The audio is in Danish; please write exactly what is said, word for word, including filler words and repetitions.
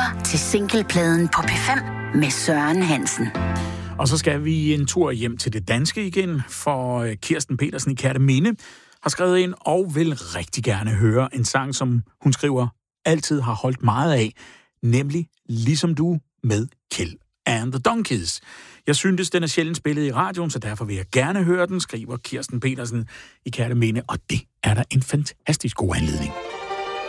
lytter til singlepladen på P fem med Søren Hansen. Og så skal vi en tur hjem til det danske igen, for Kirsten Petersen i Kerteminde har skrevet ind og vil rigtig gerne høre en sang, som hun skriver altid har holdt meget af, nemlig Ligesom du med Kjeld and the Donkeys. Jeg synes, den er sjældent spillet i radioen, så derfor vil jeg gerne høre den, skriver Kirsten Petersen i Kerteminde, og det er der en fantastisk god anledning.